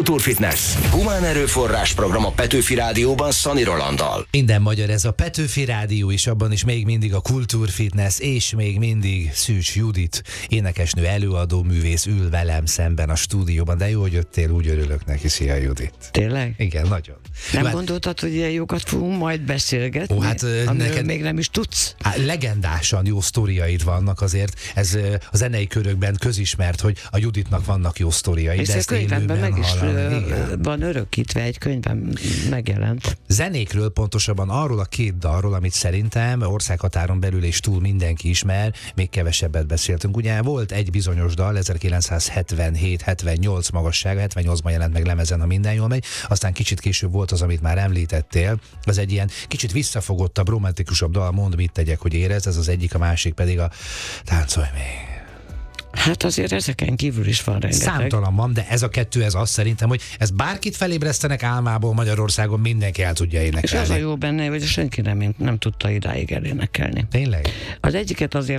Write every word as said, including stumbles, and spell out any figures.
Kultúrfitness. Humán erőforrás program a Petőfi Rádióban Szani Rolanddal. Minden magyar, ez a Petőfi Rádió, és abban is még mindig a Kultúrfitness, és még mindig Szűcs Judit, énekesnő, előadó, művész ül velem szemben a stúdióban. De jó, hogy jöttél, úgy örülök neki. Szia, Judit. Tényleg? Igen, nagyon. Nem hát, gondoltad, hogy ilyen jókat fogunk majd beszélgetni? Ó, hát, amiről neked... még nem is tudsz? Hát, legendásan jó sztoriaid vannak azért. Ez a zenei körökben közismert, hogy a Juditnak vannak jó sztoriai. És de a ezt könyvemben meg is hallani, van örökítve, egy könyvben megjelent. Zenékről, pontosabban arról a két dalról, amit szerintem országhatáron belül és túl mindenki ismer, még kevesebbet beszéltünk. Ugye volt egy bizonyos dal, ezerkilencszázhetvenhét hetvennyolc magassága, hetvennyolcban jelent meg lemezen, ha minden jól megy, aztán kicsit később volt az, amit már említettél. Az egy ilyen kicsit visszafogottabb, romantikusabb dal, mondd, mit tegyek, hogy érezd, ez az egyik, a másik pedig a Táncolj még. Hát azért ezeken kívül is van rengeteg. Számtalan van, de ez a kettő, ez azt szerintem, hogy ez bárkit felébresztenek álmából Magyarországon, mindenki el tudja énekelni. És az a jó benne, hogy senki nem, nem tudta idáig elénekelni. Tényleg? Az egyiket azért